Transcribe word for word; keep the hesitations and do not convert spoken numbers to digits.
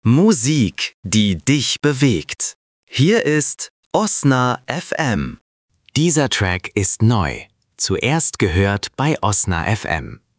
Musik, die dich bewegt. Hier ist Osna F M. Dieser Track ist neu. Zuerst gehört bei Osna F M.